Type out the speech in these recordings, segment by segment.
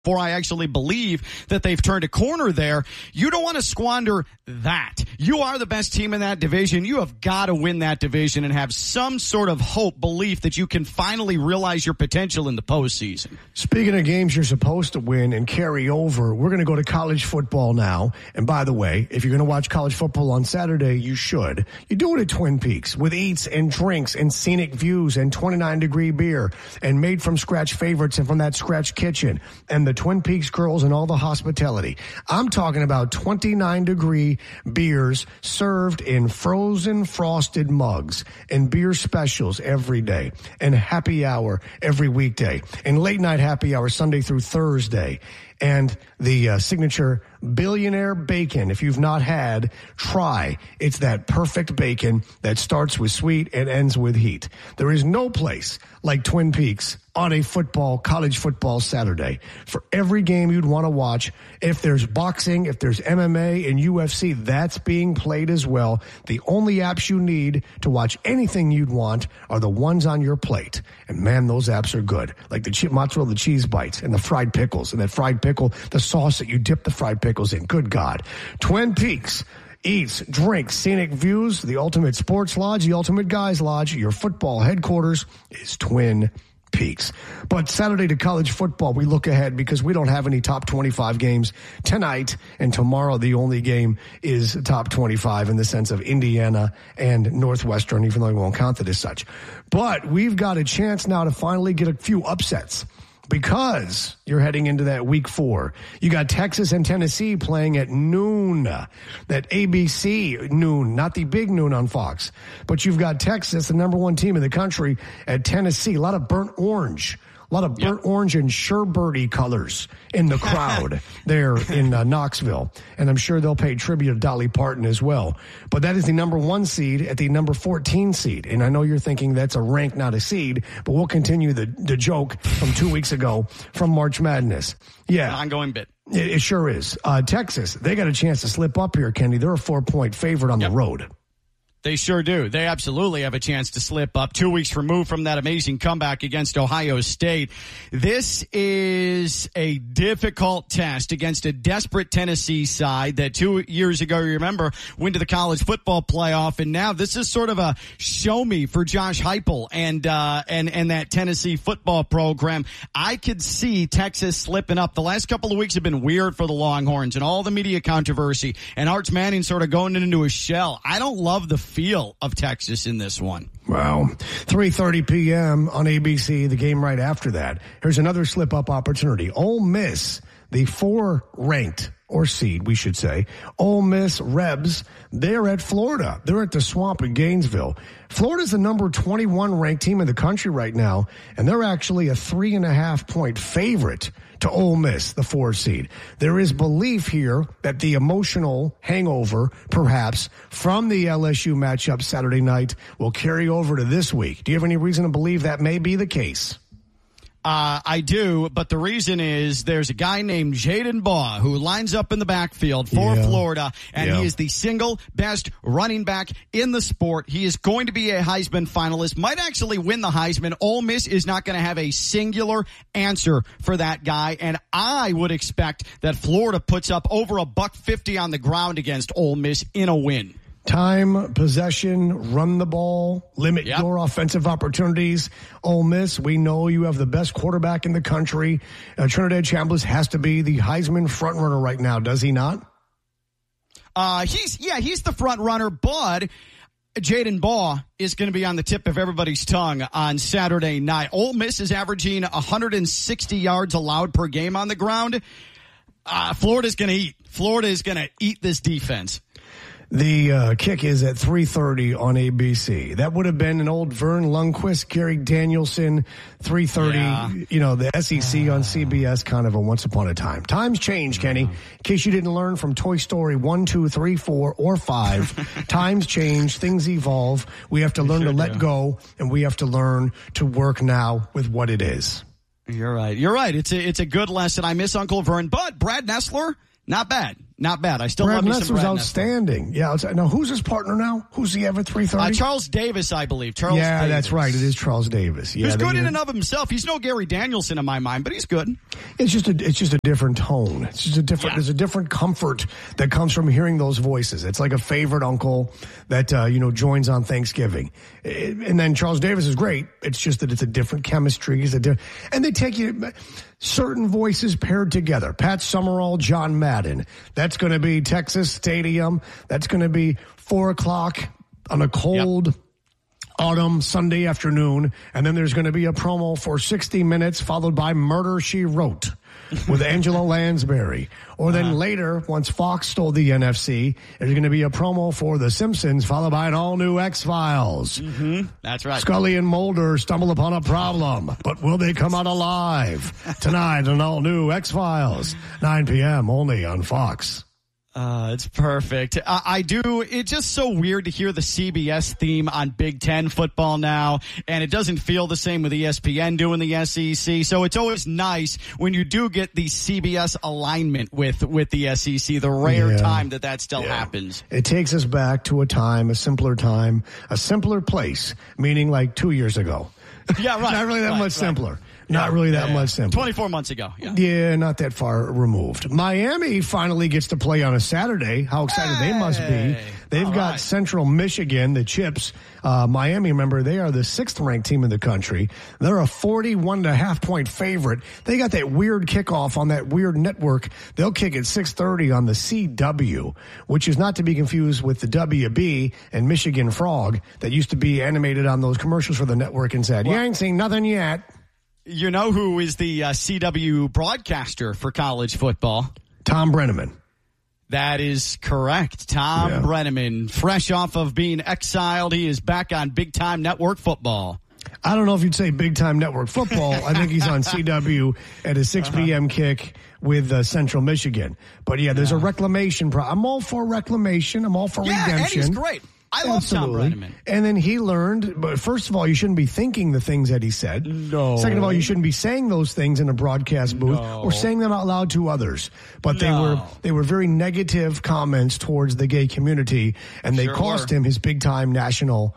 before I actually believe that they've turned a corner there. You don't want to squander that. You are the best team in that division. You have got to win that division and have some sort of hope, belief that you can finally realize your potential in the postseason. Speaking of games you're supposed to win and carry over, we're going to go to college football now. And by the way, if you're going to watch college football on Saturday, you should. You do it at Twin Peaks with eats and drinks and scenic views and 29-degree beer and made-from-scratch favorites and from that scratch kitchen and the Twin Peaks girls and all the hospitality. I'm talking about 29-degree beers served in frozen frosted mugs and beer specials every day and happy hour every weekday and late night happy hour Sunday through Thursday. And the signature Billionaire Bacon. If you've not had, try. It's that perfect bacon that starts with sweet and ends with heat. There is no place like Twin Peaks on a college football Saturday. For every game you'd want to watch, if there's boxing, if there's MMA and UFC, that's being played as well. The only apps you need to watch anything you'd want are the ones on your plate. And man, those apps are good. Like the mozzarella cheese bites and the fried pickles and that fried pickle, the sauce that you dip the fried pickles in. Good God. Twin Peaks. Eats, drinks, scenic views, the ultimate sports lodge, the ultimate guys lodge. Your football headquarters is Twin Peaks. But Saturday to college football, we look ahead because we don't have any top 25 games tonight, and tomorrow the only game is top 25 in the sense of Indiana and Northwestern, even though we won't count it as such. But we've got a chance now to finally get a few upsets, because you're heading into that week 4. You got Texas and Tennessee playing at noon, that ABC noon, not the big noon on Fox. But you've got Texas, the number 1 team in the country, at Tennessee. A lot of burnt orange. A lot of burnt orange and Sherbirdy colors in the crowd there in Knoxville. And I'm sure they'll pay tribute to Dolly Parton as well. But that is the number 1 seed at the number 14 seed. And I know you're thinking that's a rank, not a seed, but we'll continue the joke from 2 weeks ago from March Madness. Yeah. An ongoing bit. It sure is. Texas, they got a chance to slip up here, Kenny. They're a 4-point favorite on the road. They sure do. They absolutely have a chance to slip up 2 weeks removed from that amazing comeback against Ohio State. This is a difficult test against a desperate Tennessee side that 2 years ago, you remember, went to the college football playoff. And now this is sort of a show me for Josh Heupel and that Tennessee football program. I could see Texas slipping up. The last couple of weeks have been weird for the Longhorns and all the media controversy and Arch Manning sort of going into a shell. I don't love the feel of Texas in this one. Wow. 3:30 p.m. on ABC, the game right after that. Here's another slip-up opportunity. Ole Miss, the 4-ranked, or seed, we should say, Ole Miss Rebs, they're at Florida. They're at the Swamp in Gainesville. Florida's the number 21 ranked team in the country right now, and they're actually a 3.5-point favorite to Ole Miss, the 4 seed. There is belief here that the emotional hangover, perhaps, from the LSU matchup Saturday night will carry over to this week. Do you have any reason to believe that may be the case? I do, but the reason is there's a guy named Jaden Baugh who lines up in the backfield for Florida, and he is the single best running back in the sport. He is going to be a Heisman finalist, might actually win the Heisman. Ole Miss is not going to have a singular answer for that guy, and I would expect that Florida puts up over $150 on the ground against Ole Miss in a win. Time, possession, run the ball, limit your offensive opportunities. Ole Miss, we know you have the best quarterback in the country. Trinidad Chambliss has to be the Heisman frontrunner right now, does he not? He's the front runner, but Jaden Baugh is going to be on the tip of everybody's tongue on Saturday night. Ole Miss is averaging 160 yards allowed per game on the ground. Florida's going to eat. Florida is going to eat this defense. The kick is at 3:30 on ABC. That would have been an old Vern Lundquist, Gary Danielson, 3:30, the SEC on CBS, kind of a once upon a time. Times change, Kenny. In case you didn't learn from Toy Story 1, 2, 3, 4, or 5, times change, things evolve. We have to learn to let go, and we have to learn to work now with what it is. You're right. It's a good lesson. I miss Uncle Vern, but Brad Nessler, not bad. Not bad. I still Brad love me Ness some was Brad Ness. outstanding. Yeah. Now, who's his partner now? Who's he ever 330? Charles Davis, I believe. Charles yeah, Davis. That's right. It is Charles Davis. Yeah, Who's good in and of himself. He's no Gary Danielson in my mind, but he's good. It's just a different tone. It's just a different. There's a different comfort that comes from hearing those voices. It's like a favorite uncle that joins on Thanksgiving, and then Charles Davis is great. It's just that it's a different chemistry. And they take you certain voices paired together. Pat Summerall, John Madden. That's going to be Texas Stadium. That's going to be 4:00 on a cold autumn Sunday afternoon. And then there's going to be a promo for 60 minutes followed by Murder, She Wrote with Angela Lansbury. Or then later, once Fox stole the NFC, there's going to be a promo for The Simpsons followed by an all-new X-Files. Mm-hmm. That's right. Scully and Mulder stumble upon a problem, but will they come out alive? Tonight, an all-new X-Files, 9 p.m. only on Fox. It's perfect. I do. It's just so weird to hear the CBS theme on Big Ten football now, and it doesn't feel the same with ESPN doing the SEC. So it's always nice when you do get the CBS alignment with the SEC, the rare time that still happens. It takes us back to a simpler place, meaning like 2 years ago. Yeah, right. Not really that much simpler. Not really that much simpler. 24 months ago. Yeah, not that far removed. Miami finally gets to play on a Saturday. How excited they must be. They've got Central Michigan, the Chips. Miami, remember, they are the 6th ranked team in the country. They're a 41.5 point favorite. They got that weird kickoff on that weird network. They'll kick at 6:30 on the CW, which is not to be confused with the WB and Michigan Frog that used to be animated on those commercials for the network and said, you ain't seen nothing yet. You know who is the CW broadcaster for college football? Tom Brenneman. That is correct. Tom Brenneman, fresh off of being exiled, he is back on Big Time Network Football. I don't know if you'd say Big Time Network Football. I think he's on CW at a 6 p.m. kick with Central Michigan. But, there's a reclamation. I'm all for reclamation. I'm all for redemption. And he's great. I love Tom Brenneman. And then he learned, but first of all, you shouldn't be thinking the things that he said. No. Second of all, you shouldn't be saying those things in a broadcast booth or saying them out loud to others. But they were very negative comments towards the gay community, and they cost him his big-time national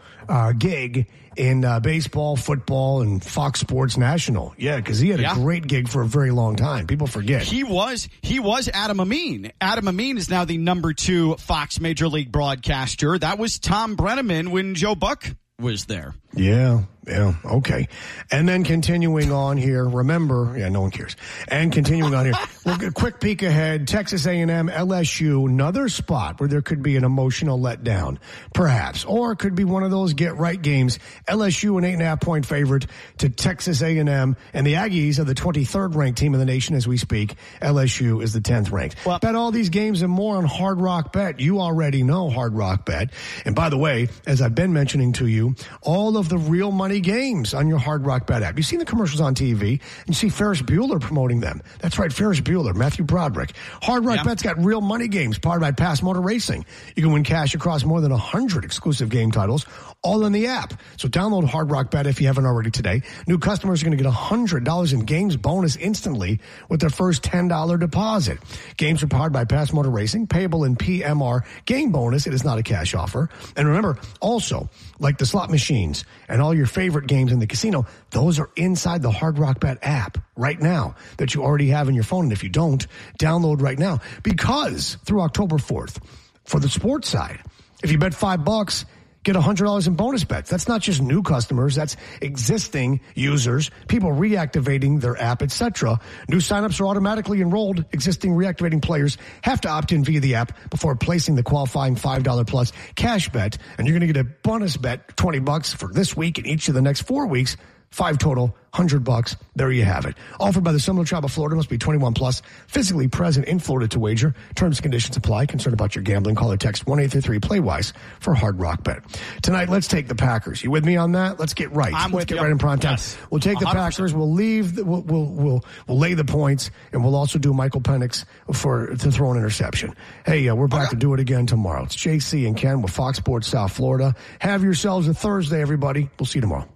gig in baseball, football, and Fox Sports National. Yeah, because he had a great gig for a very long time. People forget. He was Adam Amin. Adam Amin is now the number 2 Fox Major League broadcaster. That was Tom Brenneman when Joe Buck was there. Yeah, okay. And then continuing on here, remember, no one cares. And continuing on here, we'll get a quick peek ahead. Texas A&M, LSU, another spot where there could be an emotional letdown, perhaps. Or it could be one of those get-right games. LSU, an 8.5 point favorite to Texas A&M. And the Aggies are the 23rd ranked team in the nation as we speak. LSU is the 10th ranked. Well, bet all these games and more on Hard Rock Bet. You already know Hard Rock Bet. And by the way, as I've been mentioning to you, all of the real money games on your Hard Rock Bet app. You've seen the commercials on TV, and you see Ferris Bueller promoting them. That's right, Ferris Bueller, Matthew Broderick. Hard Rock Bet's got real money games powered by Pass Motor Racing. You can win cash across more than 100 exclusive game titles, all in the app. So download Hard Rock Bet if you haven't already today. New customers are going to get $100 in games bonus instantly with their first $10 deposit. Games are powered by Pass Motor Racing, payable in PMR. Game bonus, it is not a cash offer. And remember, also, like the slot machines and all your favorite games in the casino, those are inside the Hard Rock Bet app right now that you already have in your phone. And if you don't, download right now. Because through October 4th, for the sports side, if you bet $5, get $100 in bonus bets. That's not just new customers. That's existing users, people reactivating their app, etc. New signups are automatically enrolled. Existing reactivating players have to opt in via the app before placing the qualifying $5 plus cash bet. And you're going to get a bonus bet, $20 for this week and each of the next 4 weeks. 5 total, $100. There you have it. Offered by the Seminole Tribe of Florida. Must be 21 plus. Physically present in Florida to wager. Terms and conditions apply. Concerned about your gambling? Call or text 1-833-PLAY-WISE for Hard Rock Bet. Tonight, let's take the Packers. You with me on that? Let's get right. Let's get right in prime time. Yes. We'll take 100%. The Packers. We'll leave. We'll lay the points, and we'll also do Michael Penix to throw an interception. Hey, we're back to do it again tomorrow. It's JC and Ken with Fox Sports South Florida. Have yourselves a Thursday, everybody. We'll see you tomorrow.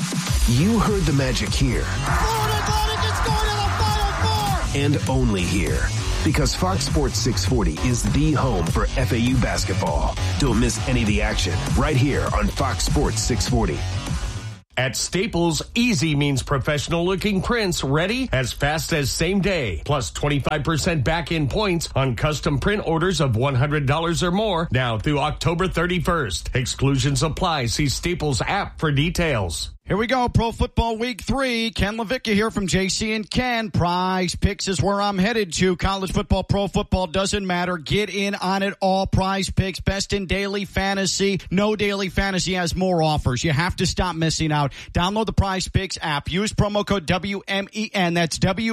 You heard the magic here. Florida Atlantic is going to the Final Four! And only here. Because Fox Sports 640 is the home for FAU basketball. Don't miss any of the action right here on Fox Sports 640. At Staples, easy means professional-looking prints ready as fast as same day. Plus 25% back-in points on custom print orders of $100 or more now through October 31st. Exclusions apply. See Staples app for details. Here we go, Pro Football Week 3. Ken LaVicka here from JC and Ken. Prize Picks is where I'm headed to. College football, pro football, doesn't matter. Get in on it all. Prize Picks, best in daily fantasy. No daily fantasy has more offers. You have to stop missing out. Download the Prize Picks app. Use promo code WMEN. That's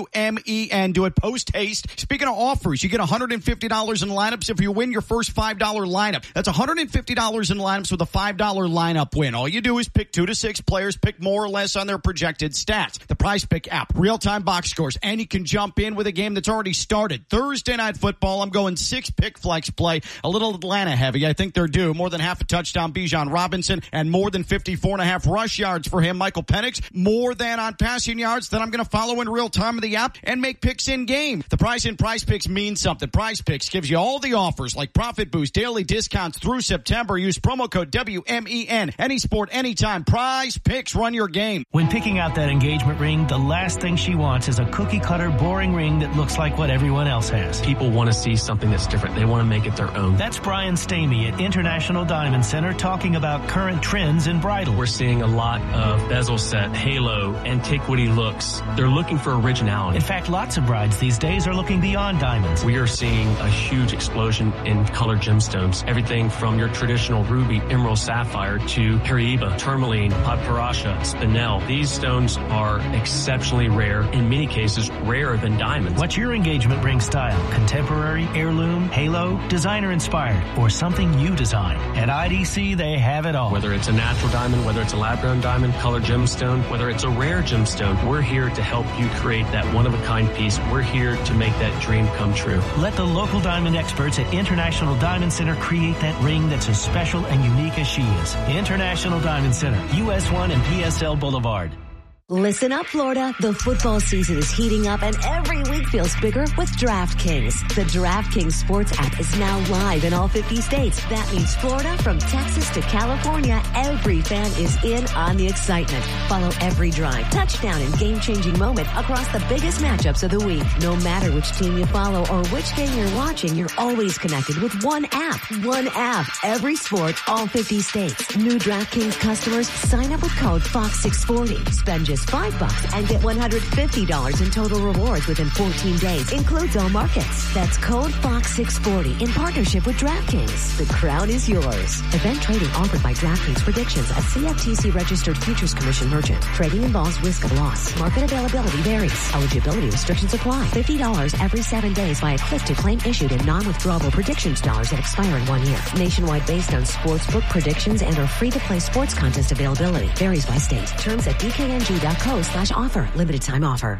WMEN. Do it post-haste. Speaking of offers, you get $150 in lineups if you win your first $5 lineup. That's $150 in lineups with a $5 lineup win. All you do is pick 2 to 6 players, pick more or less on their projected stats. The Prize Pick app, real-time box scores, and you can jump in with a game that's already started. Thursday Night Football, I'm going 6-pick flex play, a little Atlanta heavy. I think they're due. More than half a touchdown, Bijan Robinson, and more than 54.5 rush yards for him, Michael Penix. More than on passing yards that I'm going to follow in real time of the app and make picks in game. The price in Prize Picks means something. Prize Picks gives you all the offers like profit boost, daily discounts through September. Use promo code WMEN. Any sport, anytime. Prize Picks. Run your game. When picking out that engagement ring, the last thing she wants is a cookie-cutter, boring ring that looks like what everyone else has. People want to see something that's different. They want to make it their own. That's Brian Stamey at International Diamond Center talking about current trends in bridal. We're seeing a lot of bezel set, halo, antiquity looks. They're looking for originality. In fact, lots of brides these days are looking beyond diamonds. We are seeing a huge explosion in colored gemstones. Everything from your traditional ruby, emerald, sapphire to Paraiba, tourmaline, padparacha, spinel. These stones are exceptionally rare, in many cases rarer than diamonds. What's your engagement ring style? Contemporary, heirloom, halo, designer inspired, or something you design? At IDC, they have it all. Whether it's a natural diamond, whether it's a lab-grown diamond, colored gemstone, whether it's a rare gemstone, we're here to help you create that one-of-a-kind piece. We're here to make that dream come true. Let the local diamond experts at International Diamond Center create that ring that's as special and unique as she is. International Diamond Center, US 1 and PSL Boulevard. Listen up, Florida. The football season is heating up and every week feels bigger with DraftKings. The DraftKings Sports app is now live in all 50 states. That means Florida, from Texas to California, every fan is in on the excitement. Follow every drive, touchdown, and game-changing moment across the biggest matchups of the week. No matter which team you follow or which game you're watching, you're always connected with one app. One app. Every sport, all 50 states. New DraftKings customers, sign up with code FOX640. Spend just $5 and get $150 in total rewards within 14 days. Includes all markets. That's code FOX640 in partnership with DraftKings. The crown is yours. Event trading offered by DraftKings Predictions, a CFTC registered futures commission merchant. Trading involves risk of loss. Market availability varies. Eligibility restrictions apply. $50 every 7 days via click to claim issued in non-withdrawable predictions dollars that expire in 1 year. Nationwide based on sportsbook predictions and or free-to-play sports contest availability. Varies by state. Terms at dkng.co/offer. Limited time offer.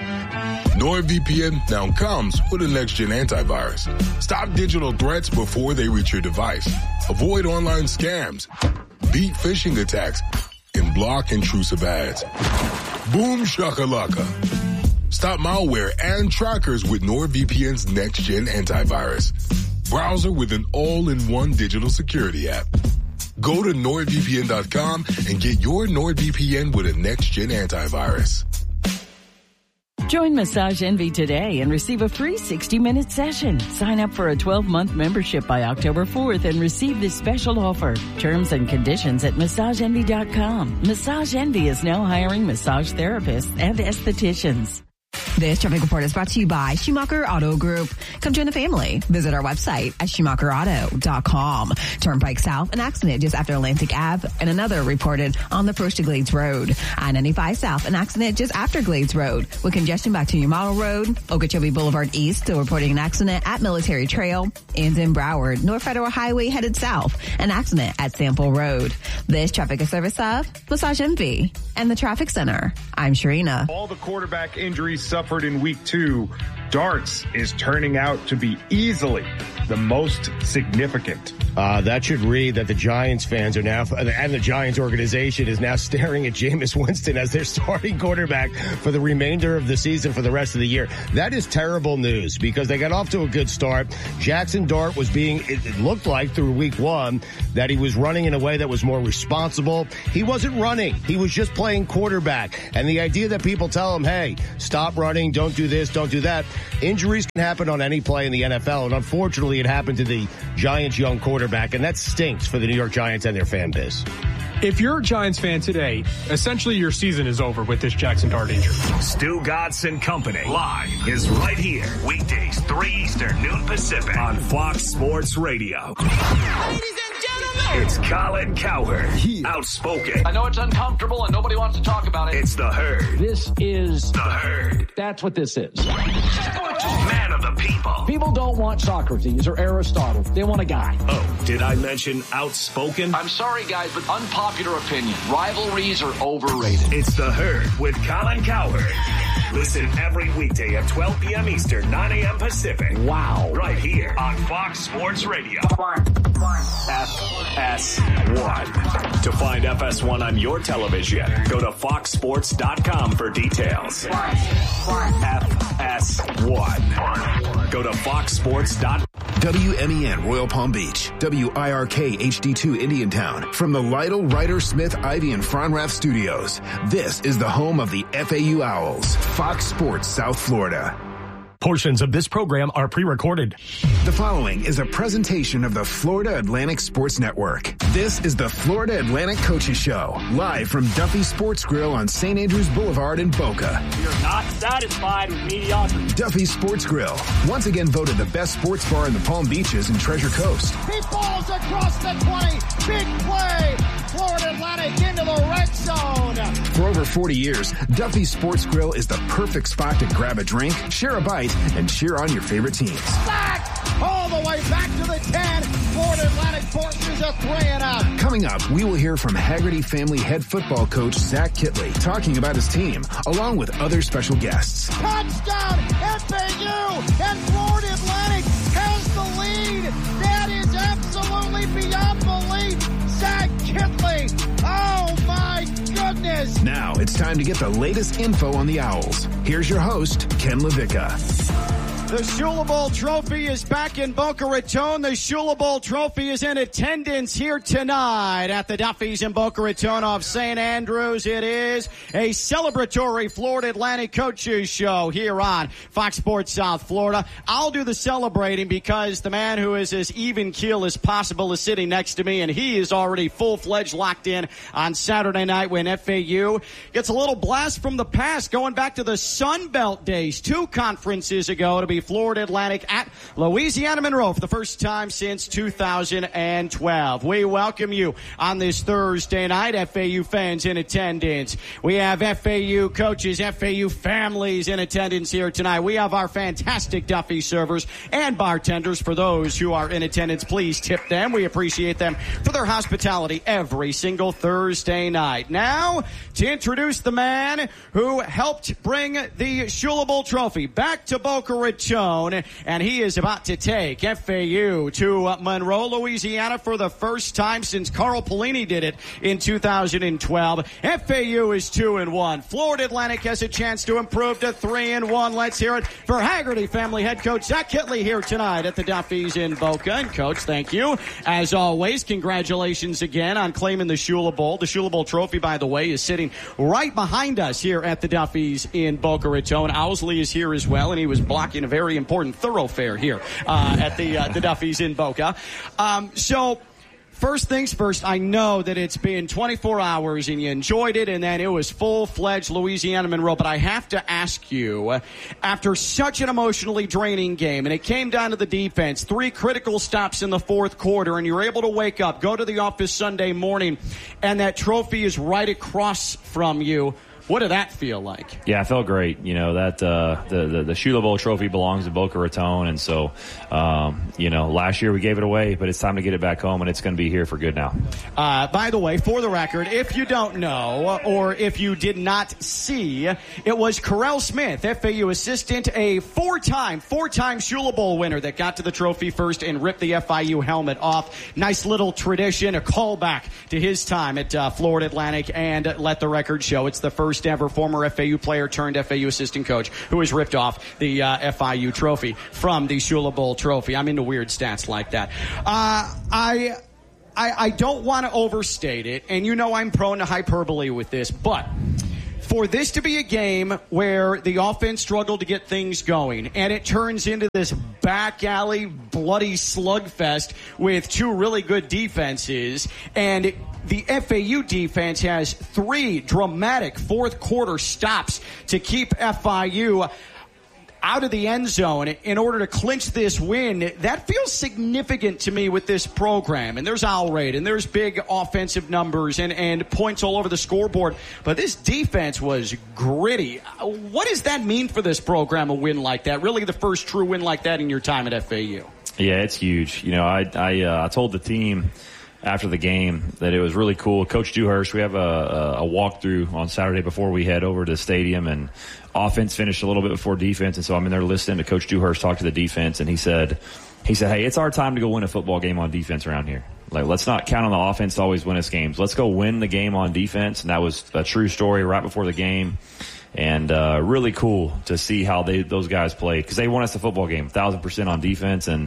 NordVPN now comes with a next-gen antivirus. Stop digital threats before they reach your device. Avoid online scams. Beat phishing attacks. And block intrusive ads. Boom shakalaka. Stop malware and trackers with NordVPN's next-gen antivirus. Browser with an all-in-one digital security app. Go to NordVPN.com and get your NordVPN with a next-gen antivirus. Join Massage Envy today and receive a free 60-minute session. Sign up for a 12-month membership by October 4th and receive this special offer. Terms and conditions at MassageEnvy.com. Massage Envy is now hiring massage therapists and estheticians. This traffic report is brought to you by Schumacher Auto Group. Come join the family. Visit our website at SchumacherAuto.com. Turnpike South, an accident just after Atlantic Ave, and another reported on the approach to Glades Road. I-95 South, an accident just after Glades Road, with congestion back to New Model Road. Okeechobee Boulevard East, still reporting an accident at Military Trail. And in Broward, North Federal Highway headed south, an accident at Sample Road. This traffic is service of Massage Envy and the Traffic Center. I'm Sharina. All the quarterback injuries suffered in week 2, darts is turning out to be easily the most significant. That should read that the Giants fans are now, and the Giants organization is now staring at Jameis Winston as their starting quarterback for the remainder of the season for the rest of the year. That is terrible news because they got off to a good start. Jackson Dart was it looked like through week one that he was running in a way that was more responsible. He wasn't running. He was just playing quarterback. And the idea that people tell him, hey, stop running, don't do this, don't do that. Injuries can happen on any play in the NFL. And unfortunately, it happened to the Giants' young quarterback. And that stinks for the New York Giants and their fan base. If you're a Giants fan today, essentially your season is over with this Jackson Dart injury. Stu Godson Company live is right here. Weekdays, 3 Eastern, noon Pacific on Fox Sports Radio. Ladies and gentlemen, it's Colin Cowherd. Outspoken. I know it's uncomfortable and nobody wants to talk about it. It's The Herd. This is The Herd. That's what this is. Man of the people. People don't want Socrates or Aristotle. They want a guy. Oh, did I mention outspoken? I'm sorry, guys, but unpopular opinion. Rivalries are overrated. It's The Herd with Colin Cowherd. Listen every weekday at 12 p.m. Eastern, 9 a.m. Pacific. Wow. Right here on Fox Sports Radio. FS1. To find FS1 on your television, go to foxsports.com for details. FS1. Go to foxsports.com. WMEN Royal Palm Beach, WIRK HD2 Indiantown. From the Lytle, Ryder, Smith, Ivy, and Fronrath Studios, this is the home of the FAU Owls, Fox Sports South Florida. Portions of this program are pre-recorded. The following is a presentation of the Florida Atlantic Sports Network. This is the Florida Atlantic Coaches Show, live from Duffy Sports Grill on St. Andrews Boulevard in Boca. You're not satisfied with mediocrity. Duffy Sports Grill, once again voted the best sports bar in the Palm Beaches and Treasure Coast. He falls across the 20. Big play. Florida Atlantic into the red zone. For over 40 years, Duffy Sports Grill is the perfect spot to grab a drink, share a bite, and cheer on your favorite teams. Sack! All the way back to the 10. Florida Atlantic forces a 3-and-out. Coming up, we will hear from Haggerty family head football coach Zach Kitley talking about his team, along with other special guests. Touchdown, FAU, and Florida Atlantic has the lead. That is absolutely beyond belief. Zach Kitley, oh my goodness. Now it's time to get the latest info on the Owls. Here's your host, Ken LaVicka. The Shula Bowl Trophy is back in Boca Raton. The Shula Bowl Trophy is in attendance here tonight at the Duffy's in Boca Raton of St. Andrews. It is a celebratory Florida Atlantic Coaches Show here on Fox Sports South Florida. I'll do the celebrating because the man who is as even keel as possible is sitting next to me, and he is already full-fledged locked in on Saturday night when FAU gets a little blast from the past, going back to the Sun Belt days 2 conferences ago to be Florida Atlantic at Louisiana Monroe for the first time since 2012. We welcome you on this Thursday night, FAU fans in attendance. We have FAU coaches, FAU families in attendance here tonight. We have our fantastic Duffy servers and bartenders. For those who are in attendance, please tip them. We appreciate them for their hospitality every single Thursday night. Now, to introduce the man who helped bring the Shula Bowl Trophy back to Boca Raton, and he is about to take FAU to Monroe, Louisiana for the first time since Carl Pelini did it in 2012. FAU is 2-1. Florida Atlantic has a chance to improve to 3-1. Let's hear it for Haggerty family head coach Zach Kitley here tonight at the Duffy's in Boca. And Coach, thank you. As always, congratulations again on claiming the Shula Bowl. The Shula Bowl Trophy, by the way, is sitting right behind us here at the Duffy's in Boca Raton. Owsley is here as well, and he was blocking a very important thoroughfare here at the Duffy's in Boca. So first things first, I know that it's been 24 hours and you enjoyed it, and then it was full-fledged Louisiana Monroe. But I have to ask you, after such an emotionally draining game, and it came down to the defense, 3 critical stops in the fourth quarter, and you're able to wake up, go to the office Sunday morning, and that trophy is right across from you. What did that feel like? Yeah, it felt great. You know, that the Shula Bowl trophy belongs to Boca Raton. And so, last year we gave it away, but it's time to get it back home, and it's going to be here for good now. By the way, for the record, if you don't know or if you did not see, it was Correll Smith, FAU assistant, a four-time Shula Bowl winner that got to the trophy first and ripped the FIU helmet off. Nice little tradition, a callback to his time at Florida Atlantic, and let the record show it's the first ever former FAU player turned FAU assistant coach who has ripped off the FIU trophy from the Shula Bowl trophy. I'm into weird stats like that. I don't want to overstate it, and you know I'm prone to hyperbole with this, but for this to be a game where the offense struggled to get things going, and it turns into this back alley bloody slugfest with two really good defenses, and the FAU defense has 3 dramatic fourth quarter stops to keep FIU out of the end zone in order to clinch this win. That feels significant to me with this program. And there's owl rate, and there's big offensive numbers and points all over the scoreboard. But this defense was gritty. What does that mean for this program, a win like that? Really the first true win like that in your time at FAU? Yeah, it's huge. You know, I told the team after the game that it was really cool. Coach Dewhurst, we have a walkthrough on Saturday before we head over to the stadium, and offense finished a little bit before defense, and so I'm in there listening to Coach Dewhurst talk to the defense, and he said, hey, it's our time to go win a football game on defense around here. Like, let's not count on the offense to always win us games. Let's go win the game on defense, and that was a true story right before the game. And really cool to see how those guys played, because they won us the football game 1,000% on defense, and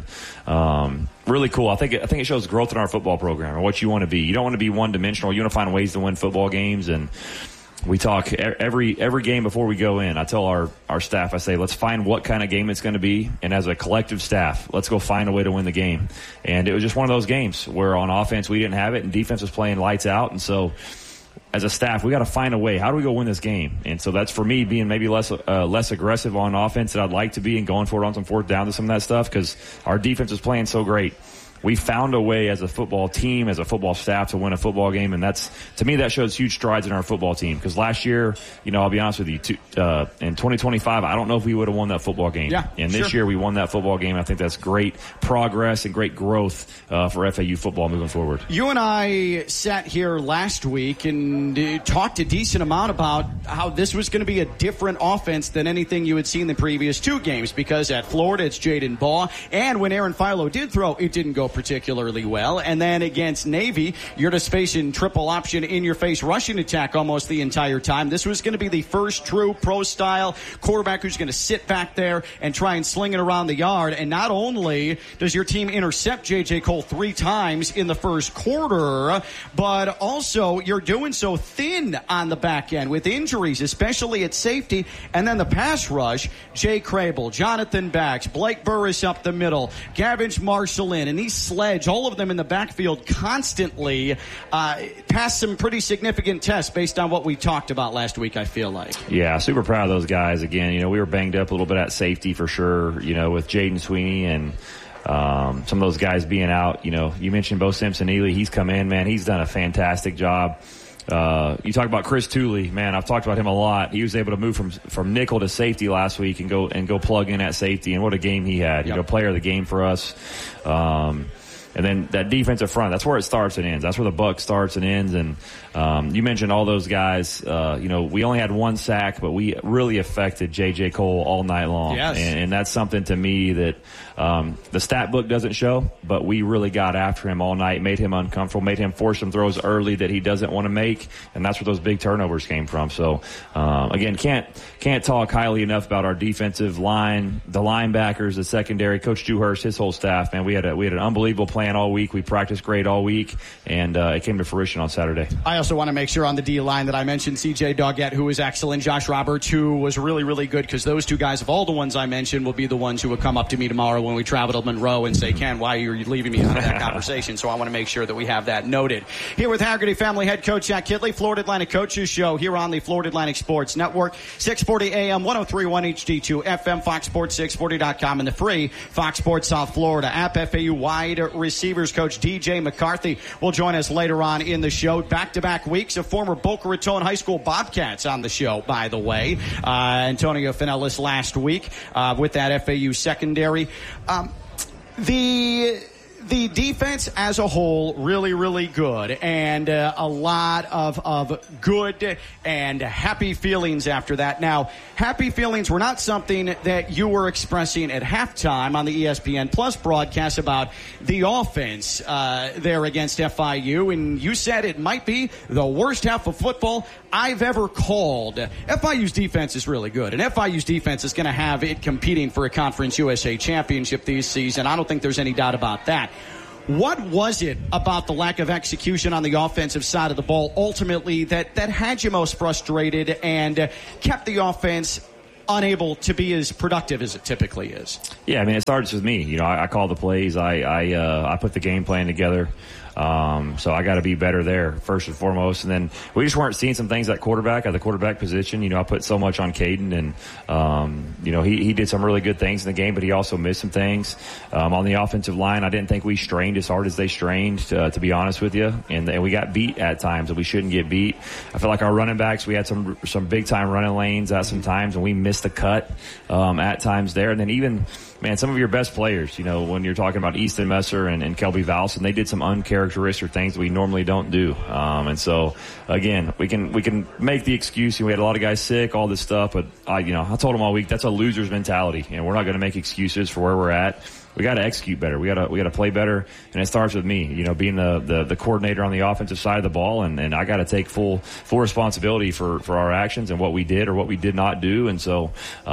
really cool. I think it shows growth in our football program and what you want to be. You don't want to be one dimensional. You want to find ways to win football games, and we talk every game before we go in. I tell our staff, I say, let's find what kind of game it's going to be, and as a collective staff, let's go find a way to win the game. And it was just one of those games where on offense we didn't have it, and defense was playing lights out, and so as a staff, we got to find a way. How do we go win this game? And so that's for me being maybe less aggressive on offense than I'd like to be, and going for it on some fourth down to some of that stuff, because our defense is playing so great. We found a way as a football team, as a football staff, to win a football game, and that's, to me, that shows huge strides in our football team. Because last year, I'll be honest with you, in 2025, I don't know if we would have won that football game. Yeah, and this year we won that football game. I think that's great progress and great growth for FAU football moving forward. You and I sat here last week and talked a decent amount about how this was going to be a different offense than anything you had seen the previous 2 games, because at Florida it's Jaden Baugh, and when Aaron Philo did throw, it didn't go particularly well. And then against Navy, you're just facing triple option in-your-face rushing attack almost the entire time. This was going to be the first true pro-style quarterback who's going to sit back there and try and sling it around the yard. And not only does your team intercept J.J. Cole 3 times in the first quarter, but also you're doing so thin on the back end with injuries, especially at safety. And then the pass rush, Jay Crable, Jonathan Bax, Blake Burris up the middle, Gavin Marshall in, and these sledge, all of them in the backfield constantly passed some pretty significant tests based on what we talked about last week, I feel like. Yeah, super proud of those guys. Again, we were banged up a little bit at safety for sure, with Jaden Sweeney and some of those guys being out. You mentioned Bo Simpson-Ely. He's come in, man. He's done a fantastic job. You talk about Chris Tooley, man. I've talked about him a lot. He was able to move from nickel to safety last week and go plug in at safety. And what a game he had! Yep. Player of the game for us. And then that defensive front, that's where it starts and ends. That's where the buck starts and ends. And you mentioned all those guys. We only had 1 sack, but we really affected J.J. Cole all night long. Yes. And that's something to me that the stat book doesn't show, but we really got after him all night, made him uncomfortable, made him force some throws early that he doesn't want to make, and that's where those big turnovers came from. So, again, can't talk highly enough about our defensive line, the linebackers, the secondary, Coach Dewhurst, his whole staff. Man, we had an unbelievable plan all week. We practiced great all week, and it came to fruition on Saturday. I also want to make sure on the D-line that I mentioned C.J. Doggett, who was excellent, Josh Roberts, who was really, really good, because those 2 guys, of all the ones I mentioned, will be the ones who will come up to me tomorrow when we travel to Monroe and say, Ken, why are you leaving me out of that conversation? So I want to make sure that we have that noted. Here with Haggerty family head coach Jack Kidley, Florida Atlantic Coaches Show here on the Florida Atlantic Sports Network, 640 AM, 103.1 HD2 FM, FoxSports640.com, and the free Fox Sports South Florida app. FAU wide receiver receivers coach DJ McCarthy will join us later on in the show. Back-to-back weeks of former Boca Raton High School Bobcats on the show, by the way. Antonio Finellis last week with that FAU secondary. The defense as a whole, really, really good, and a lot of good and happy feelings after that. Now, happy feelings were not something that you were expressing at halftime on the ESPN Plus broadcast about the offense there against FIU, and you said it might be the worst half of football I've ever called. FIU's defense is really good, and FIU's defense is going to have it competing for a Conference USA championship this season. I don't think there's any doubt about that. What was it about the lack of execution on the offensive side of the ball ultimately that had you most frustrated and kept the offense unable to be as productive as it typically is? Yeah, I mean, it starts with me. You know, I call the plays. I put the game plan together. So I got to be better there first and foremost. And then we just weren't seeing some things at the quarterback position. You know, I put so much on Caden, and, you know, he did some really good things in the game, but he also missed some things. On the offensive line, I didn't think we strained as hard as they strained, to be honest with you. And we got beat at times, and we shouldn't get beat. I feel like our running backs, we had some big time running lanes at some times, and we missed the cut, at times there. And then even, man, some of your best players, you know, when you're talking about Easton Messer and Kelby Valson, they did some uncharacteristic things that we normally don't do. And so, again, we can make the excuse. We had a lot of guys sick, all this stuff, but I told them all week, that's a loser's mentality. You know, we're not going to make excuses for where we're at. We got to execute better. We got to play better, and it starts with me. You know, being the coordinator on the offensive side of the ball, and I got to take full responsibility for our actions and what we did or what we did not do. And so,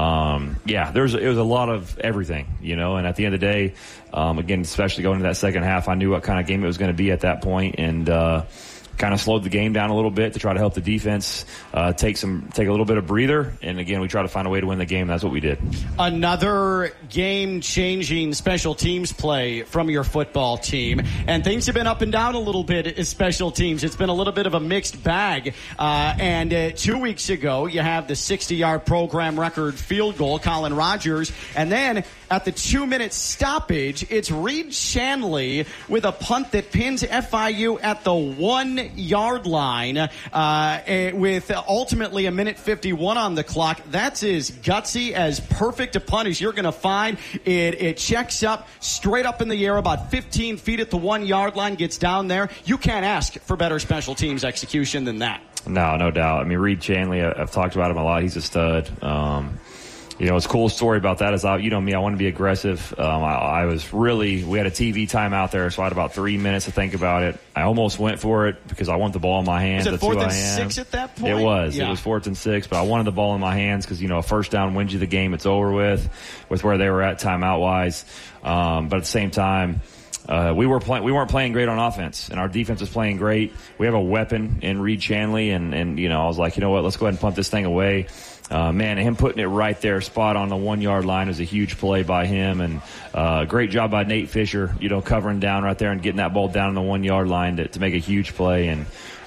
it was a lot of everything, you know. And at the end of the day, again, especially going into that second half, I knew what kind of game it was going to be at that point, and kind of slowed the game down a little bit to try to help the defense take a little bit of breather. And again, we try to find a way to win the game. That's what we did. Another game-changing special teams play from your football team. And things have been up and down a little bit as special teams. It's been a little bit of a mixed bag. And 2 weeks ago, you have the 60-yard program record field goal, Colin Rogers. And then at the 2-minute stoppage, it's Reed Shanley with a punt that pins FIU at the 1-yard line with ultimately a minute 51 on the clock. That's as gutsy, as perfect a punt as you're going to find. It checks up straight up in the air about 15 feet at the 1-yard line, gets down there. You can't ask for better special teams execution than that. No doubt. I mean, Reed Shanley, I've talked about him a lot. He's a stud. You know, it's a cool story about that is, you know me, I want to be aggressive. We had a TV time out there, so I had about 3 minutes to think about it. I almost went for it because I want the ball in my hands. Was it 4th and 6 at that point? It was. Yeah. It was 4th and 6, but I wanted the ball in my hands because, you know, a first down wins you the game. It's over with where they were at timeout-wise. But at the same time, we weren't playing great on offense, and our defense was playing great. We have a weapon in Reed Shanley, and you know, I was like, you know what, let's go ahead and punt this thing away. Man, him putting it right there, spot on the 1-yard line, was a huge play by him, and great job by Nate Fisher, you know, covering down right there and getting that ball down on the 1-yard line to make a huge play. And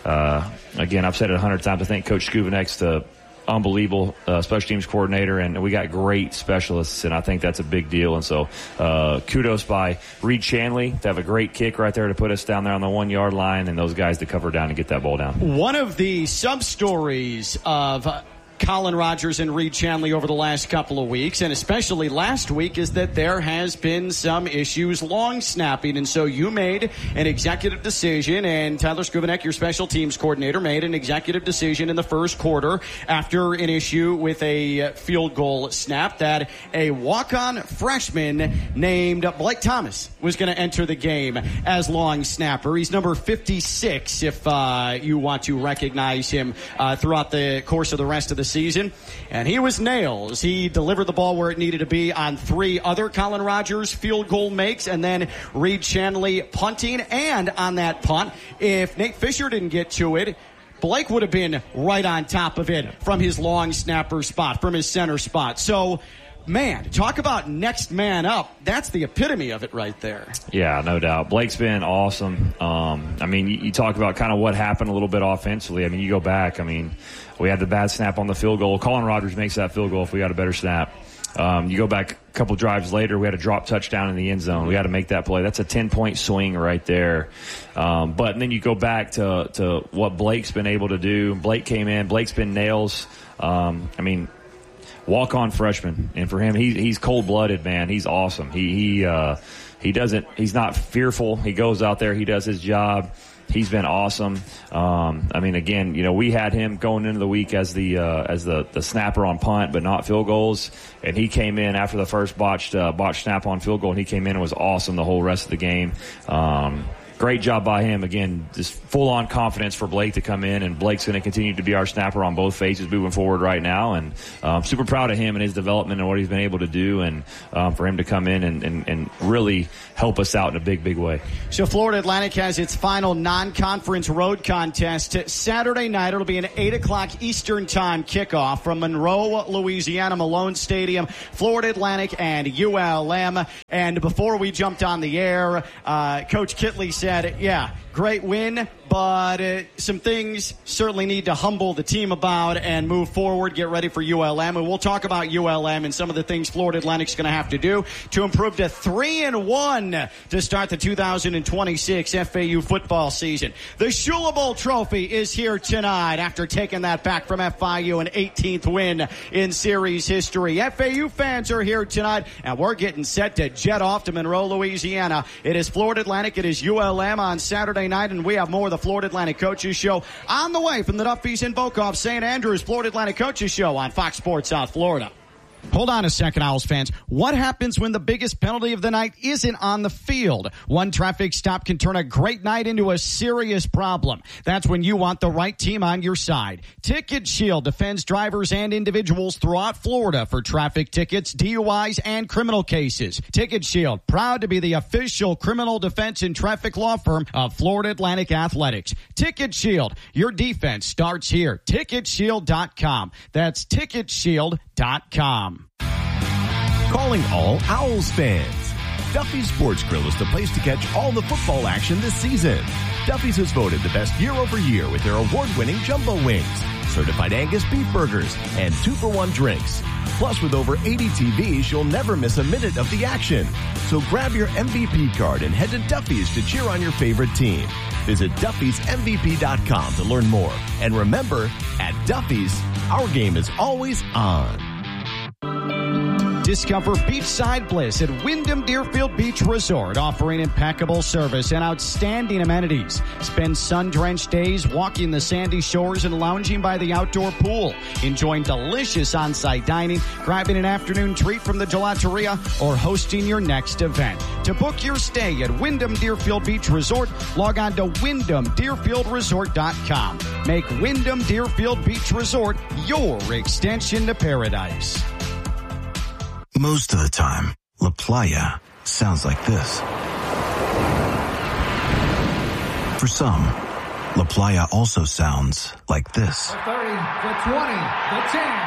again, I've said it 100 times. I think Coach Skubanek's the unbelievable special teams coordinator, and we got great specialists, and I think that's a big deal. And so kudos by Reed Shanley to have a great kick right there to put us down there on the 1-yard line, and those guys to cover down and get that ball down. One of the sub-stories of Colin Rogers and Reed Shanley over the last couple of weeks, and especially last week, is that there has been some issues long snapping. And so you made an executive decision, and Tyler Skubanek, your special teams coordinator, made an executive decision in the first quarter after an issue with a field goal snap that a walk-on freshman named Blake Thomas was going to enter the game as long snapper. He's number 56 if you want to recognize him throughout the course of the rest of the season. And he was nails. He delivered the ball where it needed to be on 3 other Colin Rogers field goal makes, and then Reed Shanley punting. And on that punt, if Nate Fisher didn't get to it, Blake would have been right on top of it from his long snapper spot, from his center spot. So, man, talk about next man up. That's the epitome of it right there. Yeah, no doubt. Blake's been awesome. I mean, you talk about kind of what happened a little bit offensively. I mean, you go back. I mean, we had the bad snap on the field goal. Colin Rogers makes that field goal if we got a better snap. You go back a couple drives later, we had a drop touchdown in the end zone. We had to make that play. That's a 10-point swing right there. But then you go back to what Blake's been able to do. Blake came in. Blake's been nails. Walk-on freshman. And for him, he's cold-blooded, man. He's awesome. He's not fearful. He goes out there. He does his job. He's been awesome. Again, we had him going into the week as the snapper on punt, but not field goals. And he came in after the first botched snap on field goal, and he came in and was awesome the whole rest of the game. Great job by him. Again, just full-on confidence for Blake to come in, and Blake's going to continue to be our snapper on both phases moving forward right now. And super proud of him and his development and what he's been able to do, and for him to come in and really help us out in a big, big way. So Florida Atlantic has its final non-conference road contest Saturday night. It'll be an 8 o'clock Eastern time kickoff from Monroe, Louisiana, Malone Stadium, Florida Atlantic and ULM. And before we jumped on the air, Coach Kitley said, yeah, great win, but some things certainly need to humble the team about and move forward, get ready for ULM. And we'll talk about ULM and some of the things Florida Atlantic's going to have to do to improve to 3-1 to start the 2026 FAU football season. The Shula Bowl trophy is here tonight after taking that back from FIU, an 18th win in series history. FAU fans are here tonight, and we're getting set to jet off to Monroe, Louisiana. It is Florida Atlantic. It is ULM on Saturday night, and we have more of the Florida Atlantic Coaches Show on the way from the Duffy's in Boca of St. Andrews. Florida Atlantic Coaches Show on Fox Sports South Florida. Hold on a second, Owls fans. What happens when the biggest penalty of the night isn't on the field? One traffic stop can turn a great night into a serious problem. That's when you want the right team on your side. Ticket Shield defends drivers and individuals throughout Florida for traffic tickets, DUIs, and criminal cases. Ticket Shield, proud to be the official criminal defense and traffic law firm of Florida Atlantic Athletics. Ticket Shield, your defense starts here. TicketShield.com. That's TicketShield.com. Calling all Owls fans. Duffy's Sports Grill is the place to catch all the football action this season. Duffy's has voted the best year over year with their award-winning jumbo wings, certified Angus beef burgers, and 2-for-1 drinks. Plus, with over 80 TVs, you'll never miss a minute of the action. So grab your MVP card and head to Duffy's to cheer on your favorite team. Visit Duffy'sMVP.com to learn more. And remember, at Duffy's, our game is always on. Discover beachside bliss at Wyndham Deerfield Beach Resort, offering impeccable service and outstanding amenities. Spend sun-drenched days walking the sandy shores and lounging by the outdoor pool, enjoying delicious on-site dining, grabbing an afternoon treat from the gelateria, or hosting your next event. To book your stay at Wyndham Deerfield Beach Resort, log on to WyndhamDeerfieldResort.com. Make Wyndham Deerfield Beach Resort your extension to paradise. Most of the time, La Playa sounds like this. For some, La Playa also sounds like this. The 30, the 20, the 10.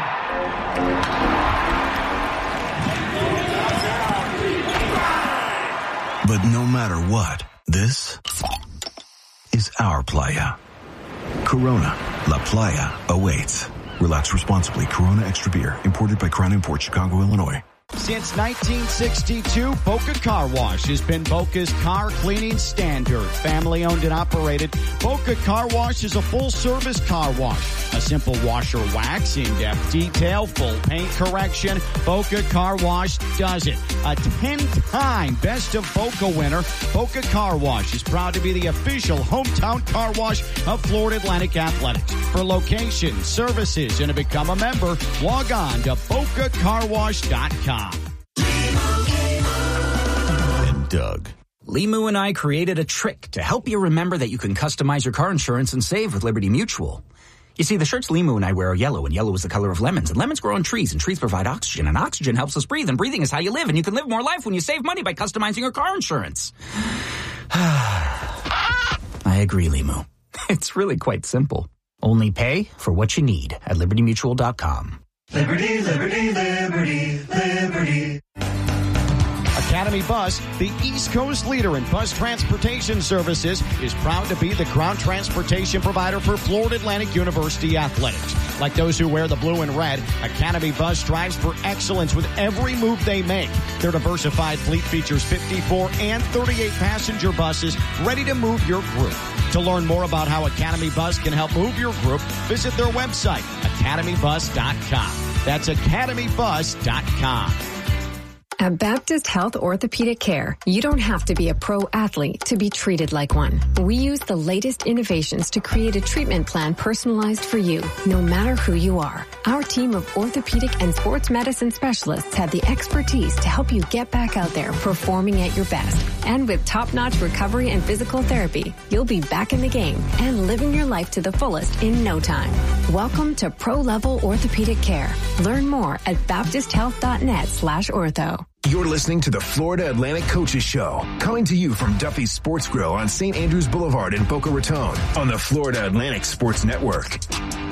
But no matter what, this is our playa. Corona, La Playa awaits. Relax responsibly. Corona Extra Beer, imported by Crown Imports, Chicago, Illinois. Since 1962, Boca Car Wash has been Boca's car cleaning standard. Family owned and operated, Boca Car Wash is a full-service car wash. A simple washer wax, in-depth detail, full paint correction. Boca Car Wash does it. A 10-time Best of Boca winner, Boca Car Wash is proud to be the official hometown car wash of Florida Atlantic Athletics. For locations, services, and to become a member, log on to BocaCarWash.com. And Doug. Limu and I created a trick to help you remember that you can customize your car insurance and save with Liberty Mutual. You see, the shirts Limu and I wear are yellow, and yellow is the color of lemons, and lemons grow on trees, and trees provide oxygen, and oxygen helps us breathe, and breathing is how you live, and you can live more life when you save money by customizing your car insurance. I agree, Limu. It's really quite simple. Only pay for what you need at LibertyMutual.com. Liberty, liberty, liberty, liberty. Academy Bus, the East Coast leader in bus transportation services, is proud to be the ground transportation provider for Florida Atlantic University athletics. Like those who wear the blue and red, Academy Bus strives for excellence with every move they make. Their diversified fleet features 54 and 38 passenger buses ready to move your group. To learn more about how Academy Bus can help move your group, visit their website, academybus.com. That's academybus.com. At Baptist Health Orthopedic Care, you don't have to be a pro athlete to be treated like one. We use the latest innovations to create a treatment plan personalized for you, no matter who you are. Our team of orthopedic and sports medicine specialists have the expertise to help you get back out there performing at your best. And with top-notch recovery and physical therapy, you'll be back in the game and living your life to the fullest in no time. Welcome to Pro-Level Orthopedic Care. Learn more at baptisthealth.net/ortho. You're listening to the Florida Atlantic Coaches Show, coming to you from Duffy's Sports Grill on St. Andrews Boulevard in Boca Raton on the Florida Atlantic Sports Network.